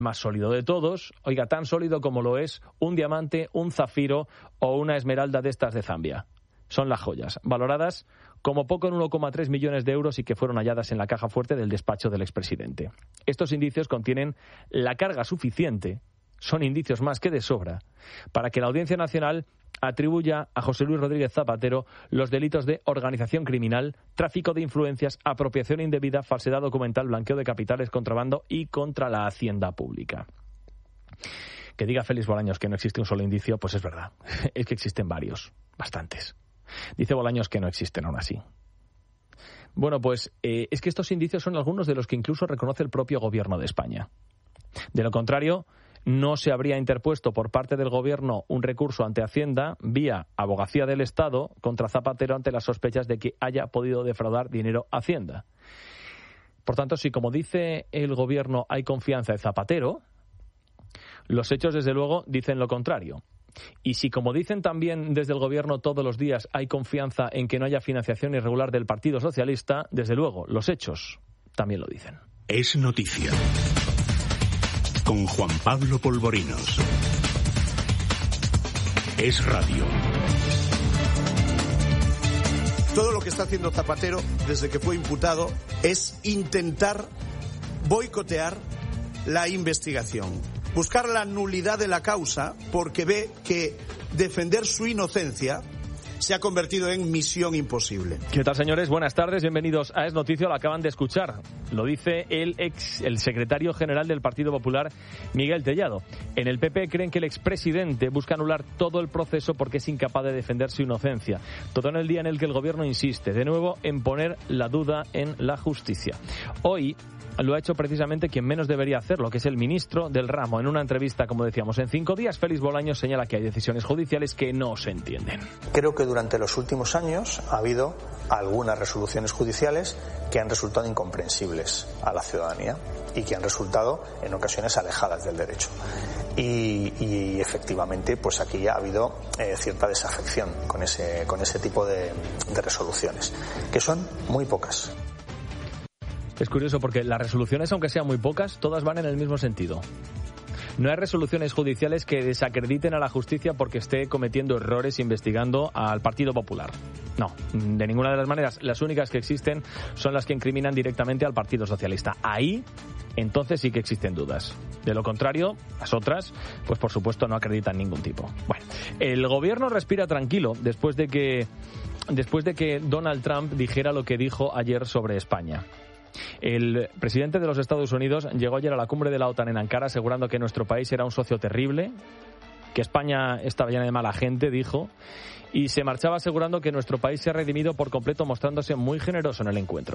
más sólido de todos, oiga, tan sólido como lo es un diamante, un zafiro o una esmeralda de estas de Zambia. Son las joyas, valoradas como poco en 1,3 millones de euros y que fueron halladas en la caja fuerte del despacho del expresidente. Estos indicios contienen la carga suficiente, son indicios más que de sobra, para que la Audiencia Nacional atribuya a José Luis Rodríguez Zapatero los delitos de organización criminal, tráfico de influencias, apropiación indebida, falsedad documental, blanqueo de capitales, contrabando y contra la hacienda pública. Que diga Félix Bolaños que no existe un solo indicio, pues es verdad. Es que existen varios, bastantes. Dice Bolaños que no existen aún así. Bueno, pues es que estos indicios son algunos de los que incluso reconoce el propio Gobierno de España. De lo contrario, no se habría interpuesto por parte del Gobierno un recurso ante Hacienda vía Abogacía del Estado contra Zapatero ante las sospechas de que haya podido defraudar dinero a Hacienda. Por tanto, si como dice el Gobierno hay confianza en Zapatero, los hechos desde luego dicen lo contrario. Y si, como dicen también desde el Gobierno todos los días, hay confianza en que no haya financiación irregular del Partido Socialista, desde luego, los hechos también lo dicen. Es noticia. Con Juan Pablo Polvorinos. Es radio. Todo lo que está haciendo Zapatero desde que fue imputado es intentar boicotear la investigación. Buscar la nulidad de la causa porque ve que defender su inocencia se ha convertido en misión imposible. ¿Qué tal, señores? Buenas tardes, bienvenidos a Es Noticia, lo acaban de escuchar. Lo dice el secretario general del Partido Popular, Miguel Tellado. En el PP creen que el expresidente busca anular todo el proceso porque es incapaz de defender su inocencia. Todo en el día en el que el gobierno insiste, de nuevo, en poner la duda en la justicia. Hoy lo ha hecho precisamente quien menos debería hacerlo, que es el ministro del ramo. En una entrevista, como decíamos, en 5 días, Félix Bolaños señala que hay decisiones judiciales que no se entienden. Creo que durante los últimos años ha habido algunas resoluciones judiciales que han resultado incomprensibles a la ciudadanía y que han resultado en ocasiones alejadas del derecho. Y efectivamente, pues aquí ha habido cierta desafección con ese tipo de resoluciones, que son muy pocas. Es curioso porque las resoluciones, aunque sean muy pocas, todas van en el mismo sentido. No hay resoluciones judiciales que desacrediten a la justicia porque esté cometiendo errores investigando al Partido Popular. No, de ninguna de las maneras. Las únicas que existen son las que incriminan directamente al Partido Socialista. Ahí, entonces sí que existen dudas. De lo contrario, las otras, pues por supuesto no acreditan ningún tipo. Bueno, el gobierno respira tranquilo después de que Donald Trump dijera lo que dijo ayer sobre España. El presidente de los Estados Unidos llegó ayer a la cumbre de la OTAN en Ankara asegurando que nuestro país era un socio terrible, que España estaba llena de mala gente, dijo, y se marchaba asegurando que nuestro país se ha redimido por completo, mostrándose muy generoso en el encuentro.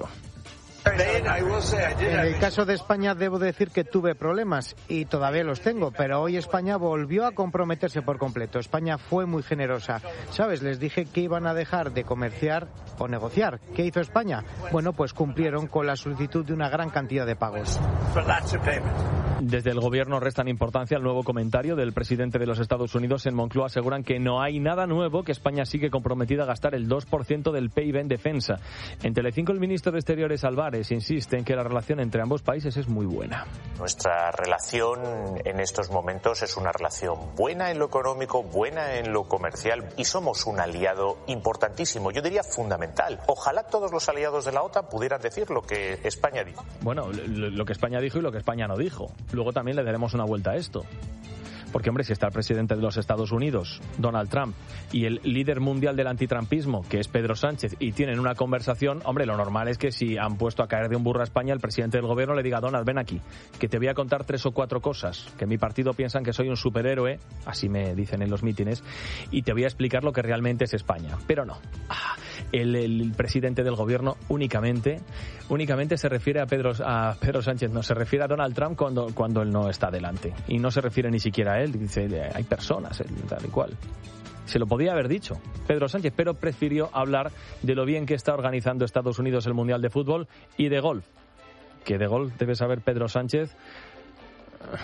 En el caso de España debo decir que tuve problemas y todavía los tengo, pero hoy España volvió a comprometerse por completo. España fue muy generosa. ¿Sabes? Les dije que iban a dejar de comerciar o negociar. ¿Qué hizo España? Bueno, pues cumplieron con la solicitud de una gran cantidad de pagos. Desde el gobierno restan importancia al nuevo comentario del presidente de los Estados Unidos. En Moncloa aseguran que no hay nada nuevo, que España sigue comprometida a gastar el 2% del PIB en defensa. En Telecinco el ministro de Exteriores Álvarez insiste en que la relación entre ambos países es muy buena. Nuestra relación en estos momentos es una relación buena en lo económico, buena en lo comercial y somos un aliado importantísimo, yo diría fundamental. Ojalá todos los aliados de la OTAN pudieran decir lo que España dijo. Bueno, lo que España dijo y lo que España no dijo. Luego también le daremos una vuelta a esto. Porque, hombre, si está el presidente de los Estados Unidos, Donald Trump, y el líder mundial del antitrampismo, que es Pedro Sánchez, y tienen una conversación, hombre, lo normal es que si han puesto a caer de un burro a España, el presidente del gobierno le diga: Donald, ven aquí, que te voy a contar 3 o 4 cosas, que en mi partido piensan que soy un superhéroe, así me dicen en los mítines, y te voy a explicar lo que realmente es España. Pero no. El presidente del gobierno únicamente se refiere a Pedro Sánchez, no, se refiere a Donald Trump cuando él no está delante. Y no se refiere ni siquiera a él, dice, hay personas, tal y cual. Se lo podía haber dicho Pedro Sánchez, pero prefirió hablar de lo bien que está organizando Estados Unidos el Mundial de Fútbol y de golf. Que de golf debe saber Pedro Sánchez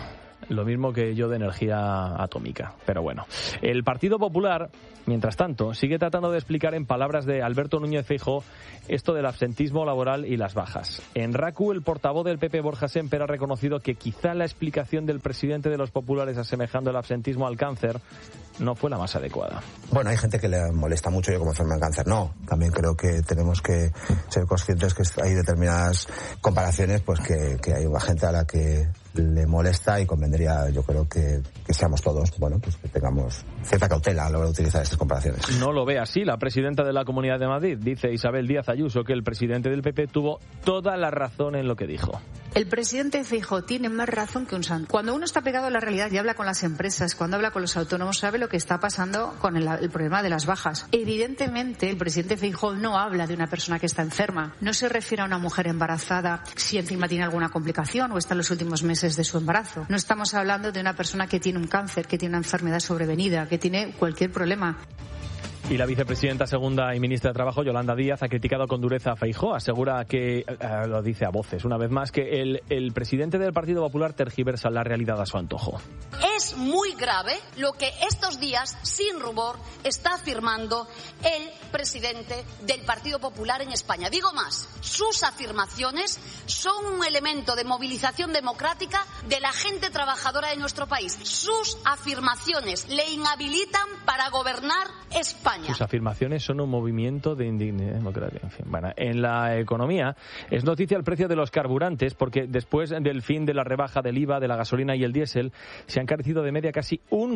lo mismo que yo de energía atómica. Pero bueno, el Partido Popular, mientras tanto, sigue tratando de explicar en palabras de Alberto Núñez Feijóo esto del absentismo laboral y las bajas. En RACU, el portavoz del PP, Borja Sémper, ha reconocido que quizá la explicación del presidente de los populares asemejando el absentismo al cáncer no fue la más adecuada. Bueno, hay gente que le molesta mucho, yo como enferma en cáncer no. También creo que tenemos que ser conscientes que hay determinadas comparaciones, pues que hay una gente a la que le molesta, y convendría, yo creo que seamos todos, bueno, pues que tengamos cierta cautela a la hora de utilizar estas comparaciones. No lo ve así la presidenta de la Comunidad de Madrid. Dice Isabel Díaz Ayuso que el presidente del PP tuvo toda la razón en lo que dijo. El presidente Feijóo tiene más razón que un santo. Cuando uno está pegado a la realidad y habla con las empresas, cuando habla con los autónomos, sabe lo que está pasando con el problema de las bajas. Evidentemente, el presidente Feijóo no habla de una persona que está enferma. No se refiere a una mujer embarazada si encima tiene alguna complicación o está en los últimos meses de su embarazo. No estamos hablando de una persona que tiene un cáncer, que tiene una enfermedad sobrevenida, que tiene cualquier problema. Y la vicepresidenta segunda y ministra de Trabajo, Yolanda Díaz, ha criticado con dureza a Feijóo. Asegura que, lo dice a voces una vez más, que el presidente del Partido Popular tergiversa la realidad a su antojo. Es muy grave lo que estos días, sin rubor, está afirmando el presidente del Partido Popular en España. Digo más, sus afirmaciones son un elemento de movilización democrática de la gente trabajadora de nuestro país. Sus afirmaciones le inhabilitan para gobernar España. Sus afirmaciones son un movimiento de indignidad democrática. En fin, bueno, en la economía es noticia el precio de los carburantes, porque después del fin de la rebaja del IVA de la gasolina y el diésel, se han encarecido de media casi un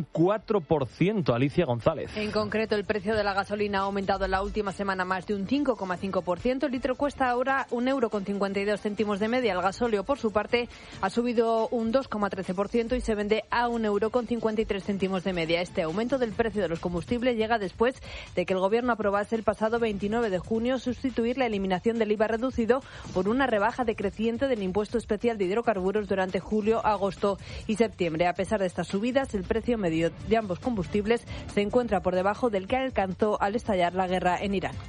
4%. Alicia González. En concreto, el precio de la gasolina ha aumentado en la última semana más de un 5,5%. El litro cuesta ahora €1,52 de media. El gasóleo, por su parte, ha subido un 2,13% y se vende a €1,53 de media. Este aumento del precio de los combustibles llega después de que el Gobierno aprobase el pasado 29 de junio sustituir la eliminación del IVA reducido por una rebaja decreciente del impuesto especial de hidrocarburos durante julio, agosto y septiembre. A pesar de estas subidas, el precio medio de ambos combustibles se encuentra por debajo del que alcanzó al estallar la guerra en Irán.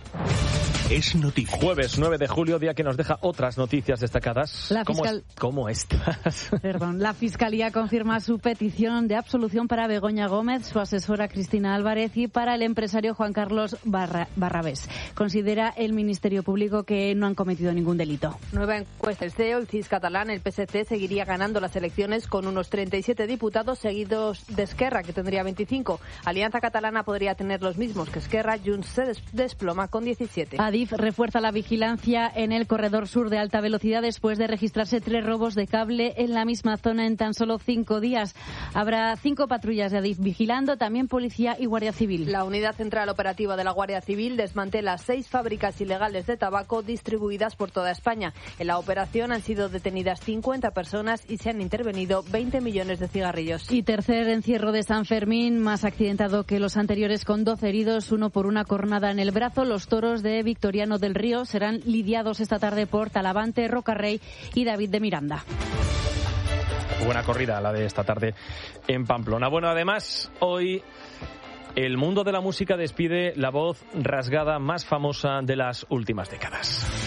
Es noticia. Jueves 9 de julio, día que nos deja otras noticias destacadas. ¿Cómo estás? Perdón. La Fiscalía confirma su petición de absolución para Begoña Gómez, su asesora Cristina Álvarez y para el empresario Juan Carlos Barrabés. Considera el Ministerio Público que no han cometido ningún delito. Nueva encuesta el CEO, el CIS catalán, el PSC seguiría ganando las elecciones con unos 37 diputados seguidos de Esquerra, que tendría 25. Alianza Catalana podría tener los mismos que Esquerra. Junts se desploma con 17. Adif refuerza la vigilancia en el corredor sur de alta velocidad después de registrarse 3 robos de cable en la misma zona en tan solo 5 días. Habrá 5 patrullas de Adif vigilando, también policía y Guardia Civil. La Unidad Central Operativa de la Guardia Civil desmantela 6 fábricas ilegales de tabaco distribuidas por toda España. En la operación han sido detenidas 50 personas y se han intervenido 20 millones de cigarrillos. Y tercer encierro de San Fermín, más accidentado que los anteriores, con 12 heridos, uno por una cornada en el brazo. Los toros de Victoriano del Río serán lidiados esta tarde por Talavante, Rocarrey y David de Miranda. Buena corrida la de esta tarde en Pamplona. Bueno, además, hoy el mundo de la música despide la voz rasgada más famosa de las últimas décadas.